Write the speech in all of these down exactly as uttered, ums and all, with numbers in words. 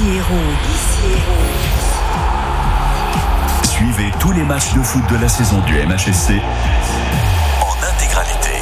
Ici Hérault. Suivez tous les matchs de foot de la saison du M H S C en intégralité.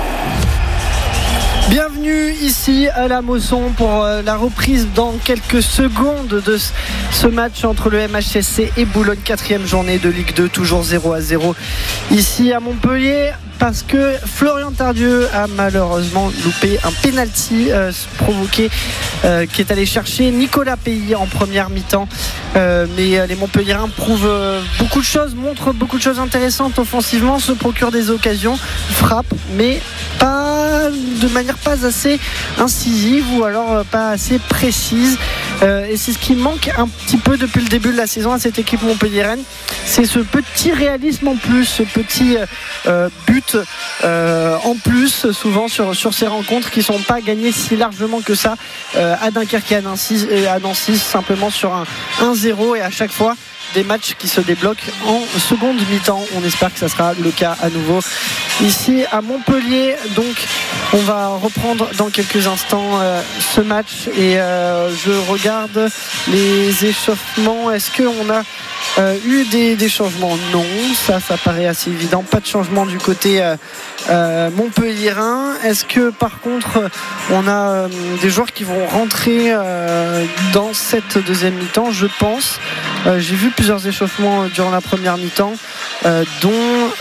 Bienvenue ici à la Mosson pour la reprise dans quelques secondes de ce match entre le M H S C et Boulogne, quatrième journée de Ligue deux, toujours zéro à zéro ici à Montpellier, parce que Florian Tardieu a malheureusement loupé un pénalty euh, provoqué euh, qui est allé chercher Nicolas Pays en première mi-temps. Euh, mais euh, les Montpelliérains prouvent euh, beaucoup de choses, montrent beaucoup de choses intéressantes offensivement, se procurent des occasions, frappent, mais pas de manière pas assez incisive ou alors euh, pas assez précise. Euh, et c'est ce qui manque un petit peu depuis le début de la saison à cette équipe montpelliéraine. C'est ce petit réalisme en plus, ce petit euh, but euh, en plus, souvent sur, sur ces rencontres qui ne sont pas gagnées si largement que ça euh, à Dunkerque et à Nancy, et à Nancy simplement sur un un zéro, et à chaque fois des matchs qui se débloquent en seconde mi-temps. On espère que ça sera le cas à nouveau ici à Montpellier. Donc on va reprendre dans quelques instants euh, ce match et euh, je regarde les échauffements. Est-ce qu'on a euh, eu des, des changements? Non, ça, ça paraît assez évident. Pas de changement du côté euh, euh, montpelliérain. Est-ce que par contre on a euh, des joueurs qui vont rentrer euh, dans cette deuxième mi-temps? Je pense. Euh, j'ai vu plusieurs échauffements durant la première mi-temps, euh, dont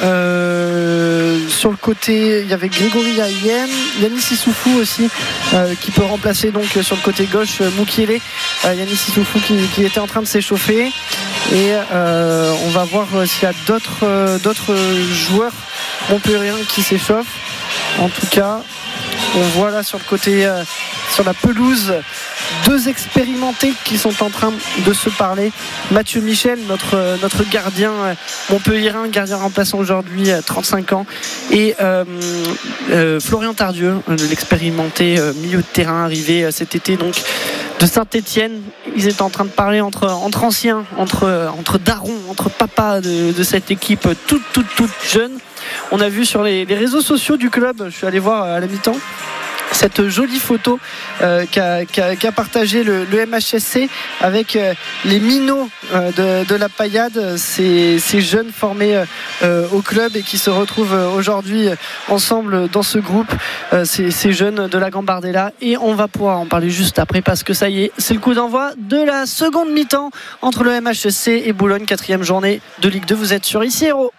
euh, sur le côté il y avait Grégory Ayem, Yanis Issoufou aussi euh, qui peut remplacer donc sur le côté gauche Moukielé, euh, Yanis Issoufou qui, qui était en train de s'échauffer, et euh, on va voir s'il y a d'autres, euh, d'autres joueurs montpelliérains qui s'échauffent. En tout cas on voit là sur le côté, euh, sur la pelouse, deux expérimentés qui sont en train de se parler. Mathieu Michel, notre, notre gardien montpelliérain, gardien remplaçant aujourd'hui, trente-cinq ans, et euh, euh, Florian Tardieu, l'expérimenté euh, milieu de terrain arrivé euh, cet été donc de Saint-Etienne. Ils étaient en train de parler entre, entre anciens, entre, entre darons, entre papas de, de cette équipe toute toute toute jeune. On a vu sur les, les réseaux sociaux du club, je suis allé voir à la mi-temps, cette jolie photo euh, qu'a, qu'a, qu'a partagé le, le M H S C avec euh, les minots euh, de, de la paillade, ces, ces jeunes formés euh, au club et qui se retrouvent aujourd'hui ensemble dans ce groupe, euh, ces, ces jeunes de la Gambardella. Et on va pouvoir en parler juste après, parce que ça y est, c'est le coup d'envoi de la seconde mi-temps entre le M H S C et Boulogne, quatrième journée de Ligue deux. Vous êtes sur Ici Hérault.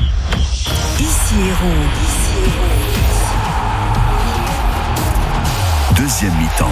Ici Hérault. Deuxième mi-temps.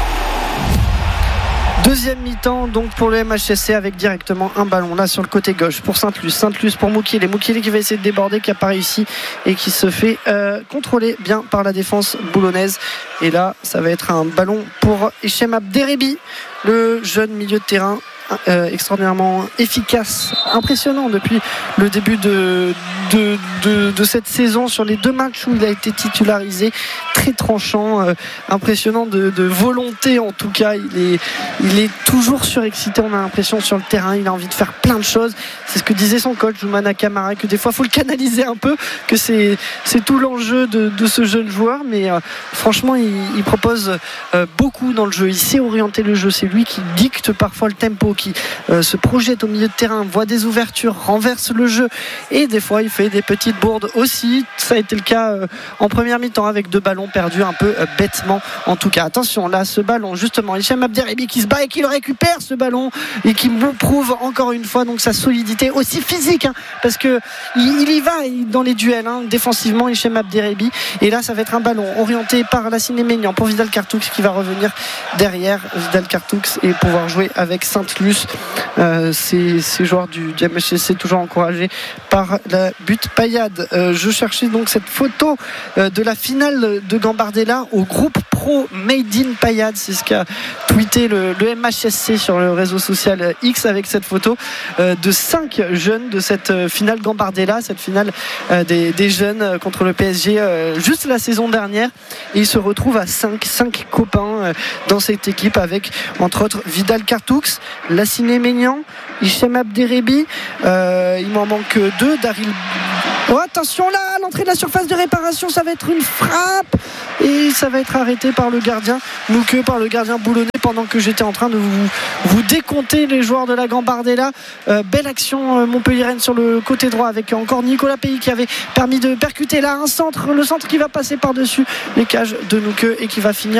Deuxième mi-temps donc pour le M H S C, avec directement un ballon là sur le côté gauche pour Sainte-Luce. Sainte-Luce pour Moukielé. Moukielé qui va essayer de déborder, qui n'a pas réussi et qui se fait euh, contrôler bien par la défense boulonnaise. Et là, ça va être un ballon pour Hichem Abderrebi, le jeune milieu de terrain. Euh, extraordinairement efficace, impressionnant depuis le début de, de, de, de cette saison, sur les deux matchs où il a été titularisé, très tranchant, euh, impressionnant de, de volonté en tout cas. Il est, il est toujours surexcité, on a l'impression, sur le terrain. Il a envie de faire plein de choses, c'est ce que disait son coach Zoumana Kamara, que des fois il faut le canaliser un peu, que c'est, c'est tout l'enjeu de, de ce jeune joueur, mais euh, franchement il, il propose euh, beaucoup dans le jeu, il sait orienter le jeu, c'est lui qui dicte parfois le tempo, qui euh, se projette au milieu de terrain, voit des ouvertures, renverse le jeu, et des fois il fait des petites bourdes aussi. Ça a été le cas euh, en première mi-temps avec deux ballons perdus un peu euh, bêtement en tout cas. Attention là, ce ballon justement, Hichem Abderrebi qui se bat et qui le récupère, ce ballon, et qui me prouve encore une fois donc sa solidité aussi physique, hein, parce que il, il y va dans les duels, hein, défensivement, Hichem Abderrebi. Et là ça va être un ballon orienté par Lassine Maignan pour Vidal Cartoux qui va revenir derrière Vidal Cartoux et pouvoir jouer avec Sainte-Luce. Euh, ces, ces joueurs du, du M H S C toujours encouragés par la butte paillade. Euh, je cherchais donc cette photo euh, de la finale de Gambardella au groupe pro Made in Paillade. C'est ce qu'a tweeté le, le M H S C sur le réseau social X, avec cette photo euh, de cinq jeunes de cette euh, finale Gambardella, cette finale euh, des, des jeunes euh, contre le P S G euh, juste la saison dernière. Et ils se retrouvent à cinq, cinq copains euh, dans cette équipe, avec entre autres Vidal Cartoux, Lassine Maignan, Hichem Abderrebi, euh, il m'en manque deux, Daryl Oh, attention là, à l'entrée de la surface de réparation, ça va être une frappe et ça va être arrêté par le gardien Mouqueux, par le gardien boulonnais, pendant que j'étais en train de vous, vous décompter les joueurs de la Gambardella. Euh, belle action euh, montpelliéraine sur le côté droit avec encore Nicolas Pays qui avait permis de percuter là un centre, le centre qui va passer par-dessus les cages de Mouqueux et qui va finir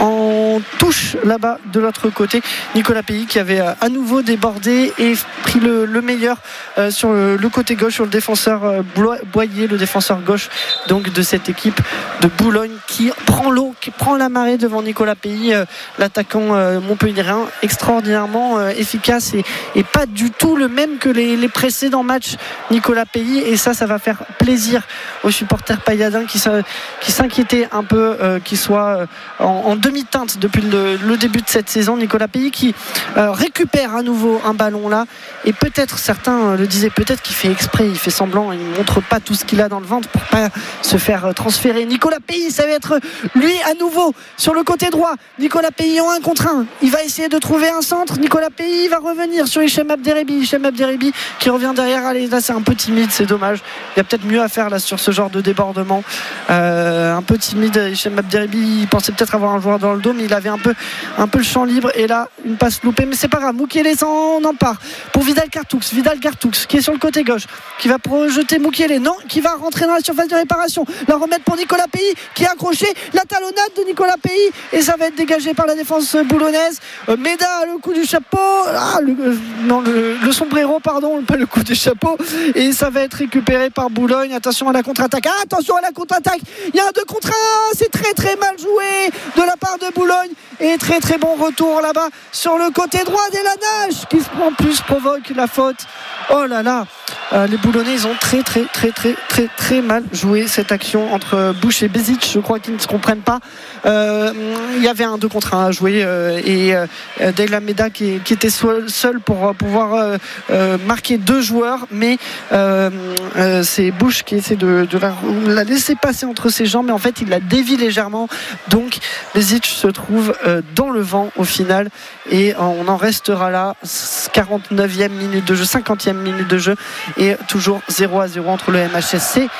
en touche là-bas de l'autre côté. Nicolas Pays qui avait euh, à nouveau débordé et pris le, le meilleur euh, sur le, le côté gauche, sur le défenseur euh, Boyer, le défenseur gauche donc de cette équipe de Boulogne, qui prend l'eau, qui prend la marée devant Nicolas Pays, euh, l'attaquant euh, montpelliérain, extraordinairement euh, efficace et, et pas du tout le même que les, les précédents matchs, Nicolas Pays, et ça ça va faire plaisir aux supporters payadins qui, qui s'inquiétaient un peu euh, qu'il soit euh, en, en demi-teinte depuis le, le début de cette saison. Nicolas Pays qui euh, récupère à nouveau un ballon là, et peut-être certains le disaient, peut-être qu'il fait exprès, il fait semblant, il ne montre pas tout ce qu'il a dans le ventre pour pas se faire transférer. Nicolas Pays, ça va être lui à nouveau sur le côté droit. Nicolas Pays en un contre un, il va essayer de trouver un centre. Nicolas Pays va revenir sur Hichem Abderrebi, Hichem Abderrebi qui revient derrière. Allez, là c'est un peu timide, c'est dommage, il y a peut-être mieux à faire là sur ce genre de débordement. Euh, un peu timide Hichem Abderrebi, il pensait peut-être avoir un joueur dans le dos, mais il avait un peu, un peu le champ libre, et là une passe loupée, mais c'est pas grave. Moukielé s'en empare pour Vidal Cartoux, Vidal Cartoux qui est sur le côté gauche, qui va projeter Moukielé, non, qui va rentrer dans la surface de réparation, la remettre pour Nicolas Pays qui est accroché, la talonnade de Nicolas Pays, et ça va être dégagé par la défense boulonnaise. euh, Méda, le coup du chapeau, ah, le, euh, non, le, le sombrero pardon, pas le coup du chapeau, et ça va être récupéré par Boulogne. Attention à la contre-attaque, ah, attention à la contre-attaque, il y a un deux contre un, c'est très très mal joué de la part de Boulogne, et très très bon retour là-bas sur le côté droit d'Elanage qui en plus provoque la faute. Oh là là, euh, les Boulonnais ils ont très très très très très très mal joué cette action entre Bush et Bezic, je crois qu'ils ne se comprennent pas. Euh, il y avait un deux contre un à jouer euh, et euh, Dela Meda qui, qui était seul, seul pour euh, pouvoir euh, euh, marquer deux joueurs, mais euh, euh, c'est Bush qui essaie de, de la, la laisser passer entre ses jambes, mais en fait il la dévie légèrement, donc Bezic se trouve euh, dans le vent au final, et on en restera là. Quarante-neuvième minute de jeu, cinquantième minute de jeu, et toujours zéro à zéro entre le M H S C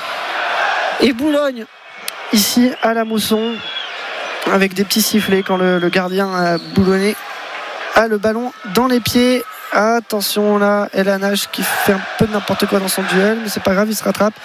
et Boulogne ici à la Mousson, avec des petits sifflets quand le, le gardien boulonnais a le ballon dans les pieds. Attention là, Elanage qui fait un peu n'importe quoi dans son duel, mais c'est pas grave, il se rattrape.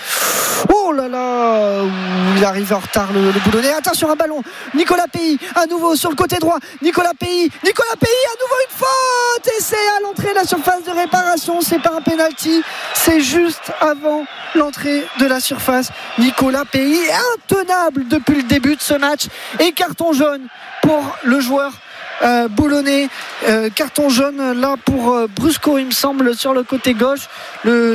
Oh là là, il arrive en retard le, le Boulonnais. Attention, un ballon, Nicolas Pays à nouveau sur le côté droit, Nicolas Pays, Nicolas Pays à nouveau une faute, et c'est à l'entrée de la surface de réparation, c'est pas un penalty, c'est juste avant l'entrée de la surface. Nicolas Pays intenable depuis le début de ce match, et carton jaune pour le joueur Euh, boulonnais, euh, carton jaune là pour euh, Brusco il me semble, sur le côté gauche, le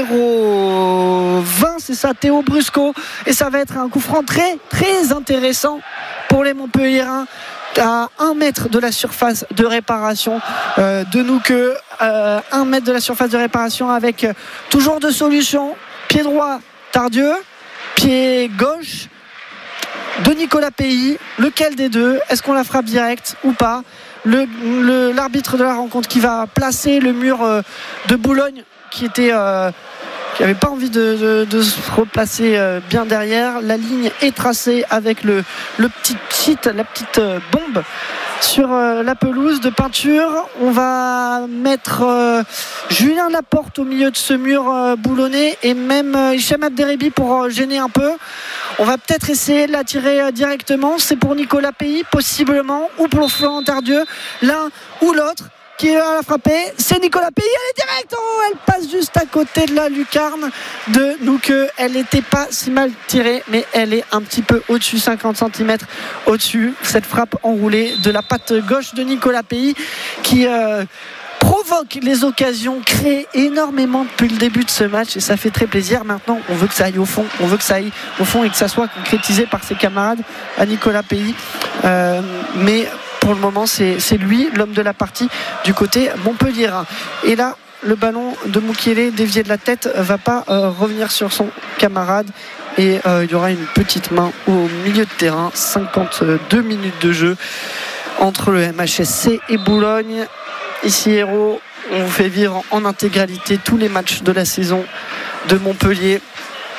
numéro vingt, c'est ça, Théo Brusco, et ça va être un coup franc très très intéressant pour les Montpelliérains à un mètre de la surface de réparation euh, de Nouqueux, euh, un mètre de la surface de réparation, avec euh, toujours deux solutions, pied droit Tardieu, pied gauche de Nicolas Pays. Lequel des deux? Est-ce qu'on la frappe direct ou pas? le, le, L'arbitre de la rencontre qui va placer le mur euh, de Boulogne qui était euh, qui n'avait pas envie de, de, de se replacer euh, bien derrière. La ligne est tracée avec le, le petit cheat, la petite euh, bombe sur euh, la pelouse de peinture. On va mettre euh, Julien Laporte au milieu de ce mur euh, boulonnais, et même euh, Hichem Abderrebi pour euh, gêner un peu. On va peut-être essayer de la tirer euh, directement. C'est pour Nicolas Pays possiblement, ou pour Florent Tardieu, l'un ou l'autre qui va la frapper. C'est Nicolas Pays, elle est directe, oh, elle passe juste à côté de la lucarne de Nouqueux. Elle n'était pas si mal tirée, mais elle est un petit peu au-dessus, cinquante centimètres au-dessus, cette frappe enroulée de la patte gauche de Nicolas Pays, qui euh, provoque les occasions, crée énormément depuis le début de ce match, et ça fait très plaisir. Maintenant on veut que ça aille au fond, on veut que ça aille au fond et que ça soit concrétisé par ses camarades à Nicolas Pays, euh, mais pour le moment c'est, c'est lui l'homme de la partie du côté montpelliérain. Et là le ballon de Moukielé dévié de la tête va pas euh, revenir sur son camarade, et euh, il y aura une petite main au milieu de terrain. Cinquante-deux minutes de jeu entre le M H S C et Boulogne. Ici Hérault, on vous fait vivre en intégralité tous les matchs de la saison de Montpellier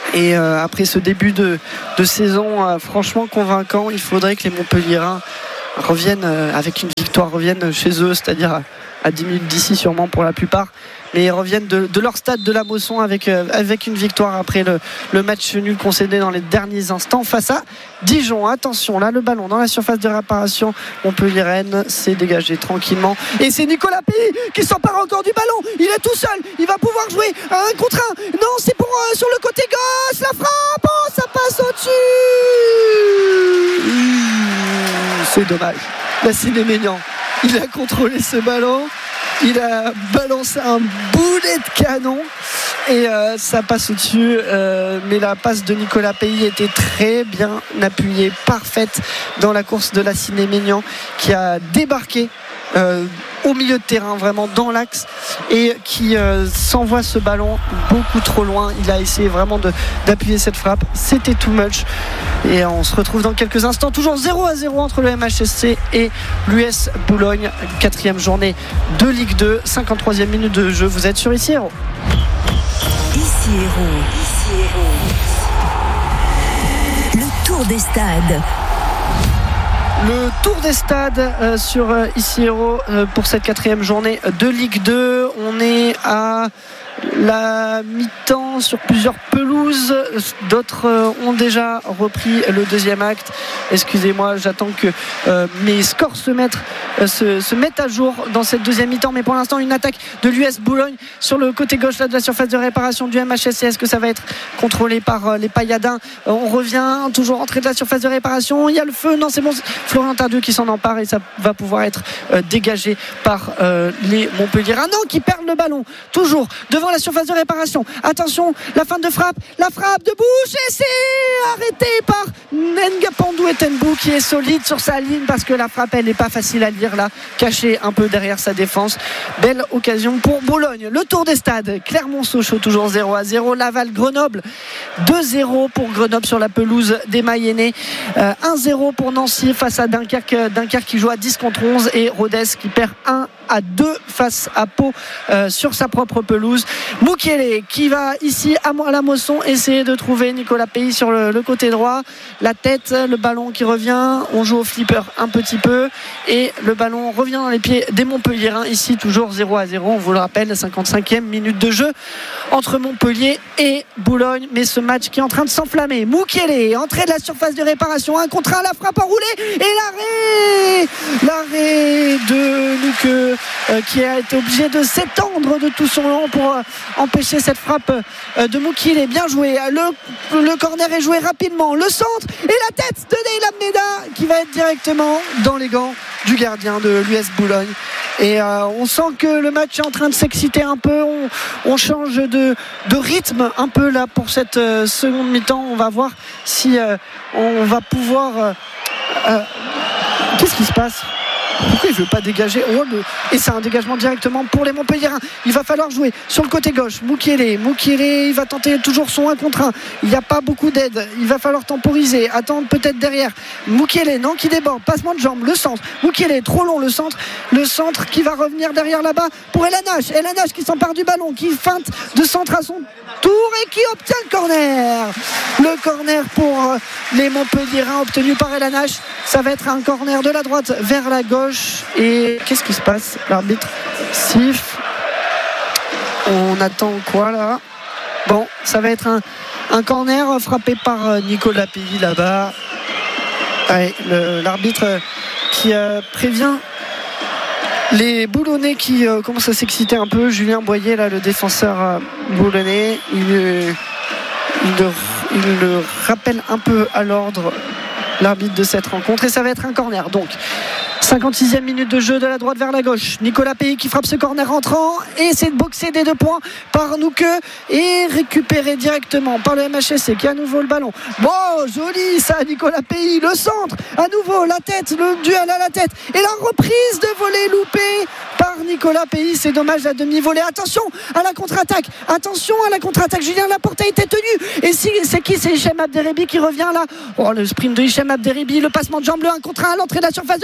Et euh, après ce début de, de saison euh, franchement convaincant, il faudrait que les Montpelliérains reviennent euh, avec une victoire, reviennent chez eux, c'est-à-dire à, à dix minutes d'ici sûrement pour la plupart. Mais ils reviennent de, de leur stade de la Mosson avec, euh, avec une victoire après le, le match nul concédé dans les derniers instants face à Dijon. Attention, là le ballon dans la surface de réparation. Montpellier-Rennes s'est dégagé tranquillement. Et c'est Nicolas Pays qui s'empare encore du ballon. Il est tout seul. Il va pouvoir jouer un contre un. Non, c'est pour euh, sur le côté gauche. La frappe. Oh, ça passe au-dessus. Mmh, c'est dommage. La Ciné-Ménian, il a contrôlé ce ballon. Il a balancé un boulet de canon et euh, ça passe au-dessus. Euh, mais la passe de Nicolas Pays était très bien appuyée, parfaite dans la course de la Ciné-Ménian qui a débarqué euh, au milieu de terrain, vraiment dans l'axe, et qui euh, s'envoie ce ballon beaucoup trop loin. Il a essayé vraiment de, d'appuyer cette frappe. C'était too much. Et on se retrouve dans quelques instants. Toujours zéro à zéro entre le M H S C et l'U S Boulogne. Quatrième journée de Ligue deux. cinquante-troisième minute de jeu. Vous êtes sur Ici Héros. Ici Héros. Ici Héros. Le tour des stades. Le tour des stades euh, sur euh, Ici Héros euh, pour cette quatrième journée de Ligue deux. On est à la mi-temps sur plusieurs pelouses. D'autres euh, ont déjà repris le deuxième acte. Excusez-moi, j'attends que euh, mes scores se mettent, euh, se, se mettent à jour dans cette deuxième mi-temps. Mais pour l'instant, une attaque de l'U S Boulogne sur le côté gauche là, de la surface de réparation du M H S C. Est-ce que ça va être contrôlé par euh, les Payadins? euh, On revient, toujours entrée de la surface de réparation. Il y a le feu. Non, c'est bon. Florian Tardieu qui s'en empare et ça va pouvoir être euh, dégagé par euh, les Montpelliérains. Non, qui perdent le ballon. Toujours devant la surface de réparation. Attention, la fin de frappe, la frappe de bouche et c'est arrêté par Ngapandou Etenbou qui est solide sur sa ligne parce que la frappe elle n'est pas facile à lire là, cachée un peu derrière sa défense. Belle occasion pour Boulogne. Le tour des stades, Clermont-Sochaux toujours zéro à zéro, Laval-Grenoble deux zéro pour Grenoble sur la pelouse des Mayennais, euh, un zéro pour Nancy face à Dunkerque, Dunkerque qui joue à dix contre onze et Rodez qui perd un à deux face à Pau euh, sur sa propre pelouse. Mukiele qui va ici à la Mosson essayer de trouver Nicolas Pays sur le, le côté droit. La tête, le ballon qui revient. On joue au flipper un petit peu et le ballon revient dans les pieds des Montpelliérains. Ici toujours zéro à zéro. On vous le rappelle, cinquante-cinquième minute de jeu entre Montpellier et Boulogne. Mais ce match qui est en train de s'enflammer. Mukiele, entrée de la surface de réparation. Un contre un, la frappe enroulée et l'arrêt l'arrêt de Luque Euh, qui a été obligé de s'étendre de tout son long pour euh, empêcher cette frappe euh, de Moukile. Bien joué, le, le corner est joué rapidement, le centre et la tête de Neil Abmeda qui va être directement dans les gants du gardien de l'U S Boulogne. Et euh, on sent que le match est en train de s'exciter un peu, on, on change de, de rythme un peu là pour cette euh, seconde mi-temps. On va voir si euh, on va pouvoir euh, euh, qu'est-ce qui se passe? Pourquoi il ne veut pas dégager? Oh, le... Et c'est un dégagement directement pour les Montpelliérains. Il va falloir jouer sur le côté gauche. Mukiele, Mukiele, il va tenter toujours son un contre un. Il n'y a pas beaucoup d'aide. Il va falloir temporiser, attendre peut-être derrière. Mukiele, non, qui déborde. Passement de jambe, le centre. Mukiele, trop long le centre. Le centre qui va revenir derrière là-bas pour Elanache. Elanache qui s'empare du ballon, qui feinte de centre à son tour et qui obtient le corner. Le corner pour les Montpelliérains obtenu par Elanache. Ça va être un corner de la droite vers la gauche. Et qu'est-ce qui se passe? L'arbitre siffle. On attend quoi là? Bon, ça va être un, un corner frappé par Nicolas Pays là-bas. Ouais, le, l'arbitre qui euh, prévient les Boulonnais qui euh, commencent à s'exciter un peu. Julien Boyer là, le défenseur euh, boulonnais, il, euh, il, le, il le rappelle un peu à l'ordre, l'arbitre de cette rencontre, et ça va être un corner. Donc cinquante-sixième minute de jeu de la droite vers la gauche. Nicolas Pays qui frappe ce corner entrant et c'est de boxer des deux points par Nouque et récupéré directement par le M H S C qui a à nouveau le ballon. Bon, joli ça, Nicolas Pays, le centre, à nouveau la tête, le duel à la tête et la reprise de volée loupée par Nicolas Pays. C'est dommage, la demi-volée. Attention à la contre-attaque, attention à la contre-attaque. Julien Laporte a été tenu et si, c'est qui? C'est Hichem Abderribi qui revient là. Oh, le sprint de Hichem Abderribi, le passement de jambe, le un contre un à l'entrée de la surface de réparation.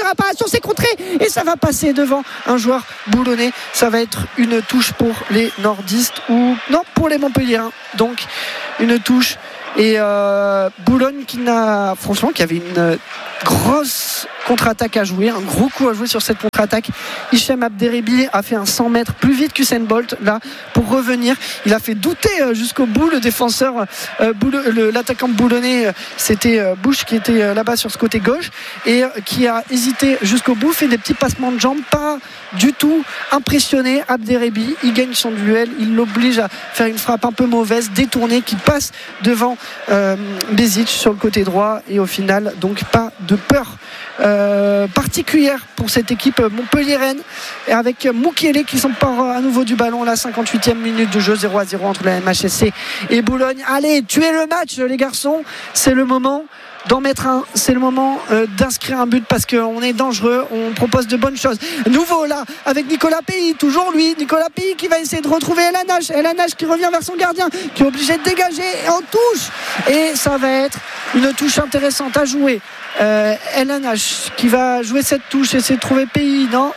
attention, c'est contré et ça va passer devant un joueur boulonnais. Ça va être une touche pour les nordistes ou non, pour les Montpelliérains. Donc une touche. Et euh, Boulogne qui n'a franchement qui avait une grosse contre-attaque à jouer, un gros coup à jouer sur cette contre-attaque. Hichem Abderrebi a fait un cent mètres plus vite qu'Usain Bolt là pour revenir. Il a fait douter jusqu'au bout le défenseur, euh, Boule, le, l'attaquant boulonnais, c'était euh, Bush qui était euh, là-bas sur ce côté gauche et euh, qui a hésité jusqu'au bout, fait des petits passements de jambes, pas du tout impressionné. Abderrebi, il gagne son duel, il l'oblige à faire une frappe un peu mauvaise, détournée, qui passe devant euh, Bezic sur le côté droit et au final donc pas de peur Euh, particulière pour cette équipe montpelliéraine et avec Mukiele qui s'empare à nouveau du ballon. La cinquante-huitième minute de jeu, zéro à zéro entre la M H S C et Boulogne. Allez, tuez le match les garçons, c'est le moment d'en mettre un, c'est le moment euh, d'inscrire un but parce qu'on est dangereux, on propose de bonnes choses. Nouveau là avec Nicolas Pays, toujours lui, Nicolas Pays qui va essayer de retrouver El Hanach, El Hanach qui revient vers son gardien, qui est obligé de dégager en touche et ça va être une touche intéressante à jouer. Euh, El Hanach qui va jouer cette touche, essayer de trouver Pays, non,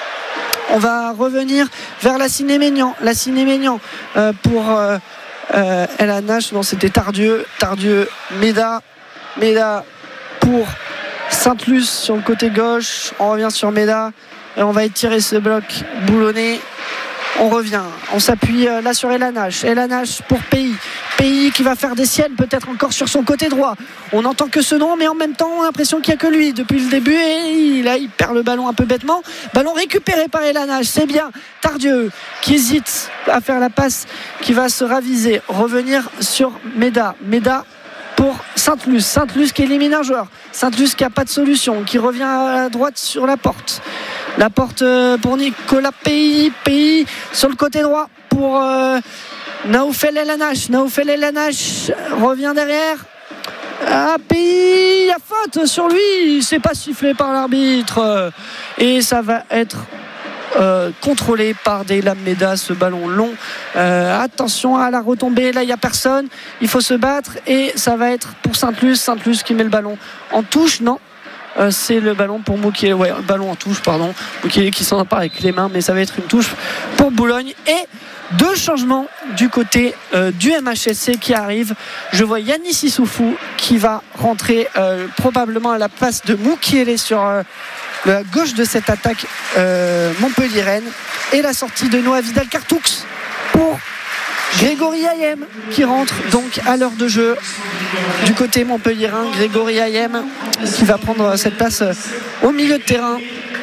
on va revenir vers la Ciné-Maignan, la Ciné-Maignan euh, pour euh, euh, El Hanach, non c'était Tardieu, Tardieu, Méda Méda pour Sainte-Luce sur le côté gauche. On revient sur Méda et on va étirer ce bloc boulonnais. On revient, on s'appuie là sur El Hanach. El Hanach pour Pays. Pays qui va faire des siennes peut-être encore sur son côté droit. On n'entend que ce nom mais en même temps on a l'impression qu'il n'y a que lui depuis le début et là il perd le ballon un peu bêtement. Ballon récupéré par El Hanach, c'est bien. Tardieu qui hésite à faire la passe, qui va se raviser, revenir sur Méda. Méda pour Sainte-Luce, Sainte-Luce qui élimine un joueur, Sainte-Luce qui n'a pas de solution, qui revient à droite sur la porte, la porte pour Nicolas Pays, Pays sur le côté droit pour euh, Naoufel El Hanach, Naoufel El Hanach revient derrière. Ah, Pays, il y a faute sur lui, c'est pas sifflé par l'arbitre et ça va être Euh, contrôlé par Deylam Méda, ce ballon long. Euh, attention à la retombée, là il n'y a personne, il faut se battre et ça va être pour Sainte-Luce, Sainte-Luce qui met le ballon en touche, non euh, c'est le ballon pour Mukiele, ouais, ballon en touche, pardon, Mukiele qui s'en empare avec les mains, mais ça va être une touche pour Boulogne et deux changements du côté euh, du M H S C qui arrivent. Je vois Yanis Issoufou qui va rentrer euh, probablement à la place de Mukiele sur euh, la gauche de cette attaque euh, montpelliéraine et la sortie de Noah Vidal-Cartoux pour Grégory Ayem qui rentre donc à l'heure de jeu du côté montpelliérain. Grégory Ayem qui va prendre cette place au milieu de terrain.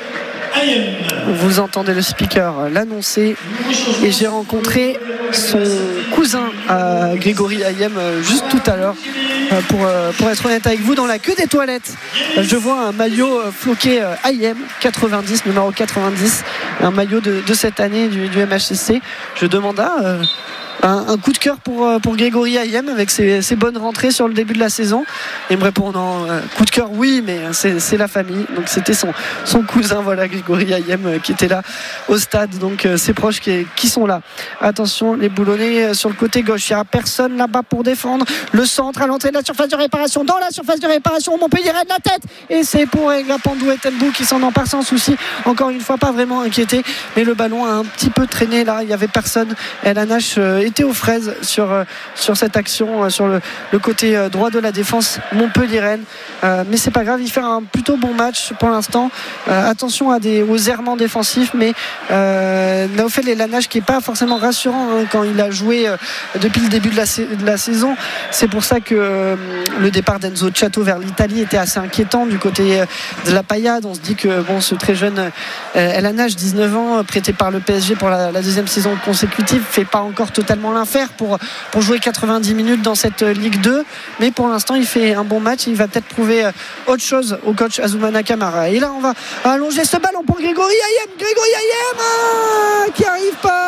Vous entendez le speaker l'annoncer et j'ai rencontré son cousin euh, Grégory Ayem euh, juste tout à l'heure euh, pour, euh, pour être honnête avec vous, dans la queue des toilettes euh, je vois un maillot euh, floqué euh, Ayem quatre-vingt-dix, numéro quatre-vingt-dix, un maillot de, de cette année du, du M H S C. Je demanda euh, un, un coup de cœur pour, pour Grégory Ayem avec ses, ses bonnes rentrées sur le début de la saison. Il me répond non, euh, coup de cœur oui, mais c'est, c'est la famille. Donc c'était son, son cousin, voilà, Grégory Ayem euh, qui était là au stade. Donc euh, ses proches qui, qui sont là. Attention, les Boulonnais euh, sur le côté gauche. Il n'y a personne là-bas pour défendre. Le centre à l'entrée de la surface de réparation. Dans la surface de réparation, Montpellier de la tête. Et c'est pour Egapandou et Tembou qui s'en empare sans souci. Encore une fois, pas vraiment inquiété. Mais le ballon a un petit peu traîné là. Il n'y avait personne. El Hanach euh, était aux fraises sur, euh, sur cette action, euh, sur le, le côté euh, droit de la défense montpelliéraine. Euh, mais c'est pas grave, il fait un plutôt bon match pour l'instant. Euh, attention à des, aux errements défensifs, mais euh, Naoufel El Hanach qui n'est pas forcément rassurant hein, quand il a joué euh, depuis le début de la, de la saison. C'est pour ça que euh, le départ d'Enzo Chato vers l'Italie était assez inquiétant du côté euh, de la Paillade. On se dit que bon, ce très jeune euh, El Hanach, dix-neuf ans, prêté par le P S G pour la, la deuxième saison consécutive, fait pas encore totalement l'affaire pour, pour jouer quatre-vingt-dix minutes dans cette euh, Ligue deux, mais pour l'instant il fait un bon match. Il va peut-être prouver euh, autre chose au coach Azumana Camara. Et là on va allonger ce ballon pour Grégory Ayem, Grégory Ayem ah, qui arrive pas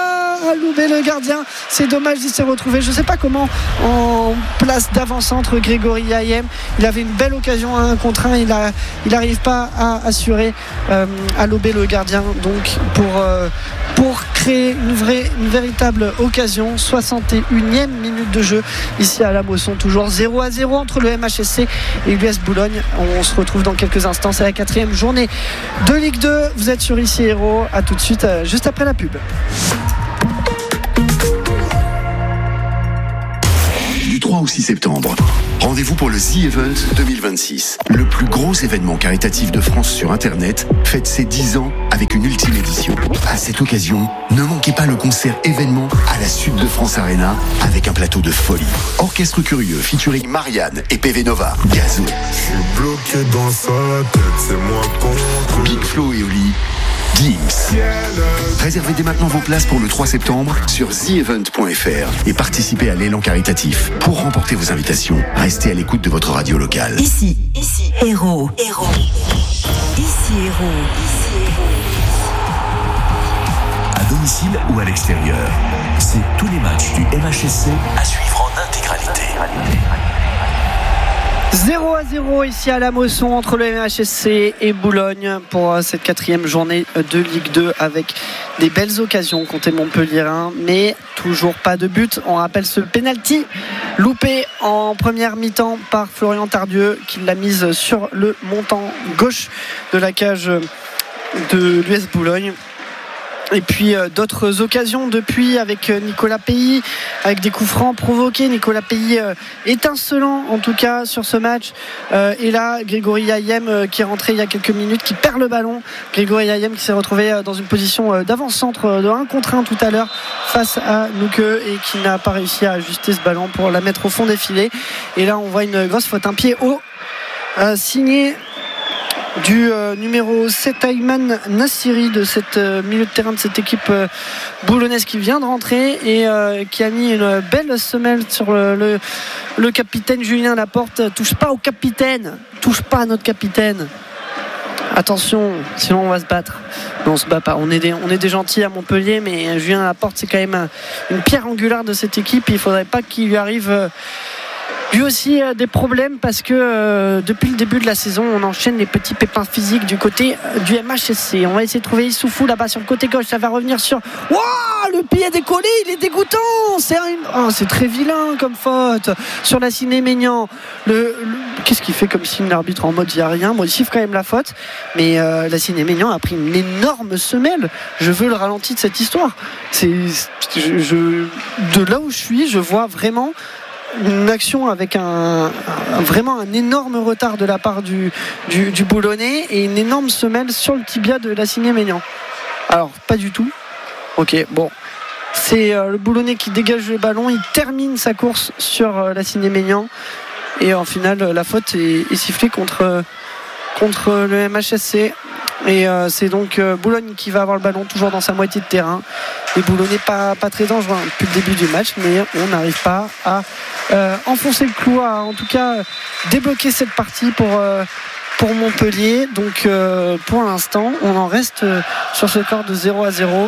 a loupé le gardien. C'est dommage, il s'est retrouvé, je ne sais pas comment, en place d'avant-centre. Grégory Ayem, il avait une belle occasion à un contre un, il n'arrive pas à assurer, euh, à lober le gardien. Donc pour, euh, pour créer une, vraie, une véritable occasion, soixante et unième minute de jeu ici à la Mosson, toujours zéro à zéro entre le M H S C et l'U S Boulogne. On se retrouve dans quelques instants, c'est la quatrième journée de Ligue deux. Vous êtes sur Ici Héros, à tout de suite, euh, juste après la pub. Du trois au six septembre, rendez-vous pour le The Event deux mille vingt-six. Le plus gros événement caritatif de France sur Internet fête ses dix ans avec une ultime édition. À cette occasion, ne manquez pas le concert événement à la Sud de France Arena avec un plateau de folie. Orchestre Curieux featuring Marianne et P V Nova. Gazo. Je suis bloqué dans sa tête, c'est moi contre. Big Flo et Oli. Gims. Réservez dès maintenant vos places pour le trois septembre sur the event point f r et participez à l'élan caritatif. Pour remporter vos invitations, restez à l'écoute de votre radio locale. Ici, ici, Héros, Héros. Ici, Héros. Ici, Héros. À domicile ou à l'extérieur, c'est tous les matchs du M H S C à suivre en intégralité. zéro à zéro ici à la Mosson entre le M H S C et Boulogne pour cette quatrième journée de Ligue deux avec des belles occasions contre Montpellierin, mais toujours pas de but. On rappelle ce penalty loupé en première mi-temps par Florian Tardieu qui l'a mise sur le montant gauche de la cage de l'U S Boulogne. Et puis euh, d'autres occasions depuis avec euh, Nicolas Pays, avec des coups francs provoqués. Nicolas Pays euh, étincelant en tout cas sur ce match. Euh, et là, Grégory Ayem euh, qui est rentré il y a quelques minutes, qui perd le ballon. Grégory Ayem qui s'est retrouvé euh, dans une position euh, d'avant-centre euh, de un contre un tout à l'heure face à Nouke et qui n'a pas réussi à ajuster ce ballon pour la mettre au fond des filets. Et là, on voit une grosse faute, un pied haut euh, signé du euh, numéro sept Ayman Nassiri de cette euh, milieu de terrain de cette équipe euh, boulonnaise qui vient de rentrer et euh, qui a mis une belle semelle sur le, le, le capitaine Julien Laporte. Touche pas au capitaine, touche pas à notre capitaine, attention, sinon on va se battre. Non, on se bat pas, on est des, on est des gentils à Montpellier, mais Julien Laporte c'est quand même une pierre angulaire de cette équipe. Il faudrait pas qu'il lui arrive euh, lui aussi euh, des problèmes parce que euh, depuis le début de la saison on enchaîne les petits pépins physiques du côté euh, du M H S C. On va essayer de trouver Issoufou là-bas sur le côté gauche, ça va revenir sur wow, le pied décollé, il est dégoûtant, c'est, un... oh, c'est très vilain comme faute sur la Ciné Maignan. Le, le... qu'est-ce qu'il fait comme signe l'arbitre en mode il n'y a rien, bon il siffle quand même la faute, mais euh, la Ciné Maignan a pris une énorme semelle. Je veux le ralenti de cette histoire. C'est, je, je... de là où je suis, je vois vraiment une action avec un, un vraiment un énorme retard de la part du, du, du Boulonnais et une énorme semelle sur le tibia de la Ciné Maignan. Alors pas du tout. Ok, bon, c'est euh, le Boulonnais qui dégage le ballon, il termine sa course sur euh, la Ciné Maignan et en finale la faute est, est sifflée contre, contre le M H S C. Et euh, c'est donc euh, Boulogne qui va avoir le ballon toujours dans sa moitié de terrain. Les Boulonnais pas, pas très dangereux hein, depuis le début du match, mais on n'arrive pas à euh, enfoncer le clou, à en tout cas débloquer cette partie pour, euh, pour Montpellier. Donc euh, pour l'instant on en reste euh, sur ce score de zéro à zéro.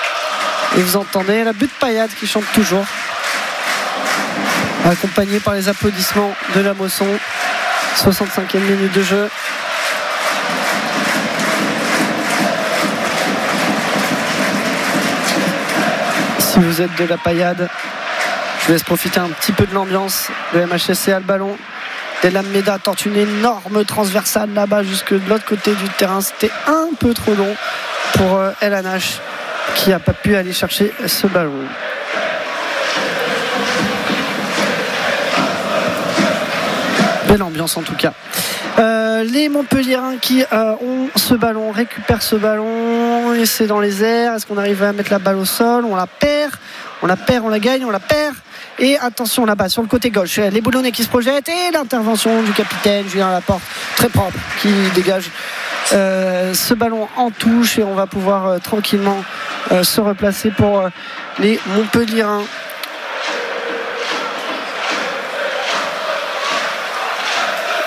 Et vous entendez la butte Payade qui chante toujours, accompagné par les applaudissements de la Mosson. soixante-cinquième minute de jeu. Si vous êtes de la Payade, je vous laisse profiter un petit peu de l'ambiance. Le M H S C a le ballon. Delam Meda tente une énorme transversale là-bas jusque de l'autre côté du terrain. C'était un peu trop long pour El Anache qui n'a pas pu aller chercher ce ballon. Belle ambiance en tout cas. Euh, les Montpelliérains qui euh, ont ce ballon, récupèrent ce ballon et c'est dans les airs. Est-ce qu'on arrive à mettre la balle au sol? On la perd, on la perd, on la gagne, on la perd. Et attention là-bas sur le côté gauche, les Boulonnais qui se projettent et l'intervention du capitaine Julien Laporte, très propre, qui dégage euh, ce ballon en touche et on va pouvoir euh, tranquillement euh, se replacer pour euh, les Montpelliérains.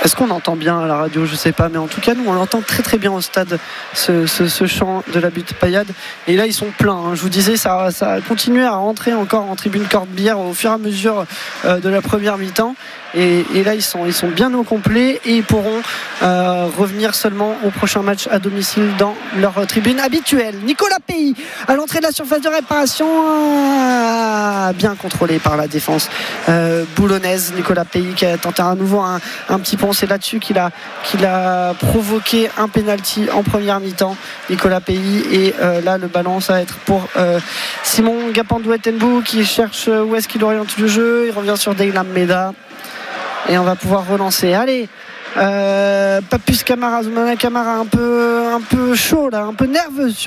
Est-ce qu'on entend bien à la radio? Je sais pas, mais en tout cas nous on l'entend très très bien au stade, ce, ce, ce chant de la butte paillade. Et là ils sont pleins, hein. Je vous disais, ça, ça a continué à rentrer encore en tribune Corbière au fur et à mesure euh, de la première mi-temps. Et, et là ils sont, ils sont bien au complet et ils pourront euh, revenir seulement au prochain match à domicile dans leur tribune habituelle. Nicolas Pays à l'entrée de la surface de réparation, euh, bien contrôlé par la défense euh, boulonnaise. Nicolas Pays qui a tenté à nouveau un, un petit pont, c'est là-dessus qu'il a, qu'il a provoqué un penalty en première mi-temps. Nicolas Pays, et euh, là le ballon ça va être pour euh, Simon Gapandou-Etenbou qui cherche où est-ce qu'il oriente le jeu. Il revient sur Deylam Meda et on va pouvoir relancer. Allez, euh, Papus Camara, Zoumana Camara un peu, un peu chaud là, un peu nerveux sur